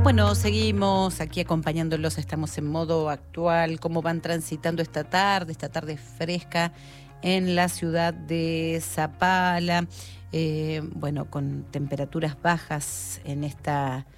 Bueno, seguimos aquí acompañándolos, estamos en modo actual, cómo van transitando esta tarde fresca en la ciudad de Zapala, bueno, con temperaturas bajas en esta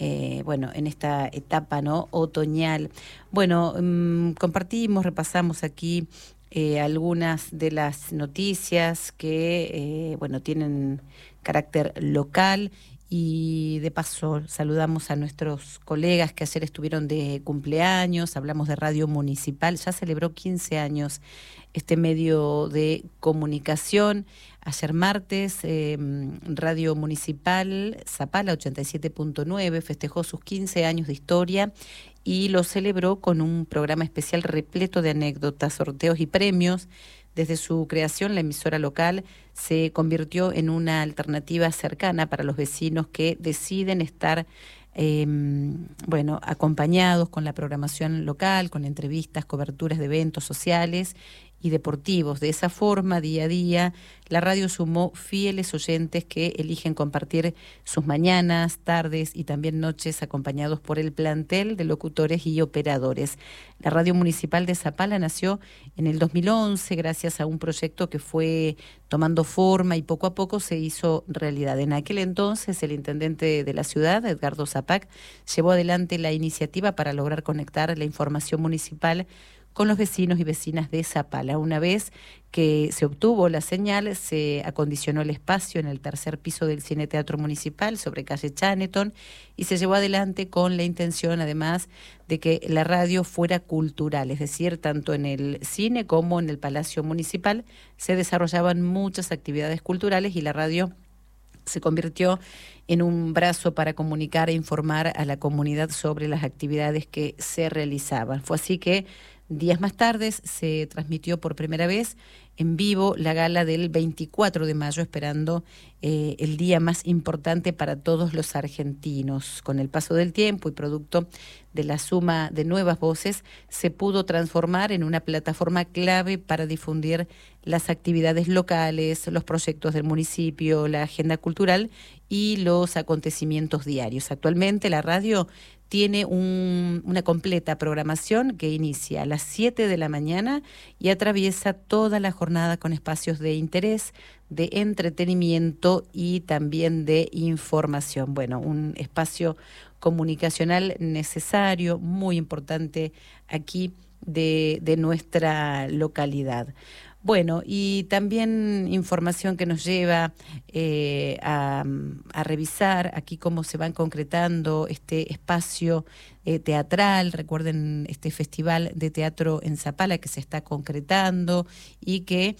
etapa, ¿no?, otoñal. Bueno, compartimos, repasamos aquí algunas de las noticias que, tienen carácter local. Y de paso saludamos a nuestros colegas que ayer estuvieron de cumpleaños, hablamos de Radio Municipal, ya celebró 15 años este medio de comunicación. Ayer martes, Radio Municipal Zapala 87.9 festejó sus 15 años de historia y lo celebró con un programa especial repleto de anécdotas, sorteos y premios. Desde su creación, la emisora local se convirtió en una alternativa cercana para los vecinos que deciden estar acompañados con la programación local, con entrevistas, coberturas de eventos sociales y deportivos. De esa forma, día a día, la radio sumó fieles oyentes que eligen compartir sus mañanas, tardes y también noches acompañados por el plantel de locutores y operadores. La Radio Municipal de Zapala nació en el 2011 gracias a un proyecto que fue tomando forma y poco a poco se hizo realidad. En aquel entonces, el intendente de la ciudad, Edgardo Zapac, llevó adelante la iniciativa para lograr conectar la información municipal con los vecinos y vecinas de Zapala. Una vez que se obtuvo la señal, se acondicionó el espacio en el tercer piso del Cine Teatro Municipal sobre calle Chaneton y se llevó adelante con la intención, además, de que la radio fuera cultural, es decir, tanto en el cine como en el Palacio Municipal se desarrollaban muchas actividades culturales y la radio se convirtió en un brazo para comunicar e informar a la comunidad sobre las actividades que se realizaban. Fue así que días más tarde se transmitió por primera vez en vivo la gala del 24 de mayo, esperando el día más importante para todos los argentinos. Con el paso del tiempo y producto de la suma de nuevas voces, se pudo transformar en una plataforma clave para difundir las actividades locales, los proyectos del municipio, la agenda cultural y los acontecimientos diarios. Actualmente la radio tiene una completa programación que inicia a las 7 de la mañana y atraviesa toda la jornada con espacios de interés, de entretenimiento y también de información. Bueno, un espacio comunicacional necesario, muy importante aquí de nuestra localidad. Bueno, y también información que nos lleva a revisar aquí cómo se van concretando este espacio teatral. Recuerden este festival de teatro en Zapala que se está concretando y que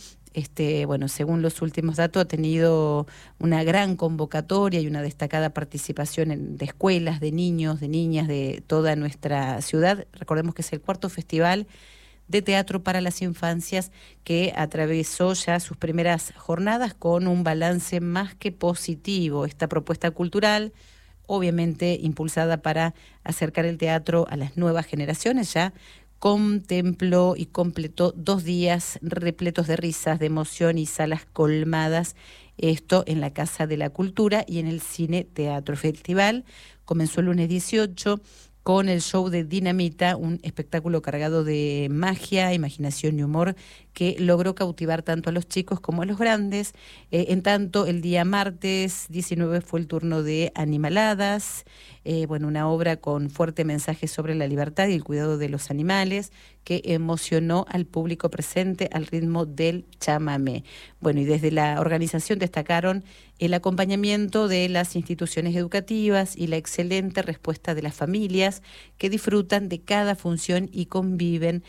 según los últimos datos, ha tenido una gran convocatoria y una destacada participación de escuelas, de niños, de niñas de toda nuestra ciudad. Recordemos que es el cuarto festival de teatro para las infancias que atravesó ya sus primeras jornadas con un balance más que positivo. Esta propuesta cultural, obviamente impulsada para acercar el teatro a las nuevas generaciones, ya contempló y completó 2 días repletos de risas, de emoción y salas colmadas, esto en la Casa de la Cultura y en el Cine Teatro. El festival comenzó el lunes 18 con el show de Dinamita, un espectáculo cargado de magia, imaginación y humor que logró cautivar tanto a los chicos como a los grandes. En tanto, el día martes 19 fue el turno de Animaladas, una obra con fuerte mensaje sobre la libertad y el cuidado de los animales que emocionó al público presente al ritmo del chamamé. Bueno, y desde la organización destacaron el acompañamiento de las instituciones educativas y la excelente respuesta de las familias que disfrutan de cada función y conviven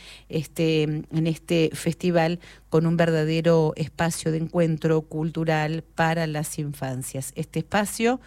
en este festival con un verdadero espacio de encuentro cultural para las infancias. Este espacio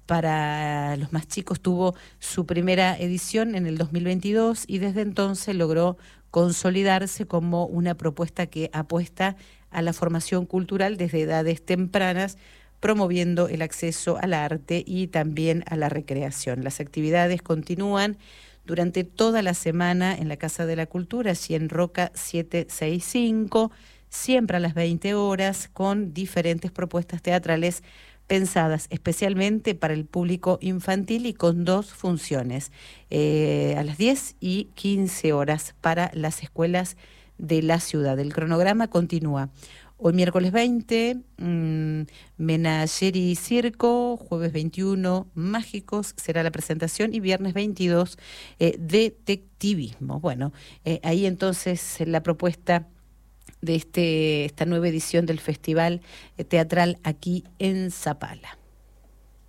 para los más chicos tuvo su primera edición en el 2022 y desde entonces logró consolidarse como una propuesta que apuesta a la formación cultural desde edades tempranas, promoviendo el acceso al arte y también a la recreación. Las actividades continúan durante toda la semana en la Casa de la Cultura, allí en Roca 765, siempre a las 20 horas, con diferentes propuestas teatrales pensadas especialmente para el público infantil y con 2 funciones, a las 10 y 15 horas para las escuelas de la ciudad. El cronograma continúa. Hoy miércoles 20, Menagerie y Circo, jueves 21, Mágicos, será la presentación, y viernes 22, Detectivismo. Bueno, ahí entonces la propuesta de esta nueva edición del Festival Teatral aquí en Zapala.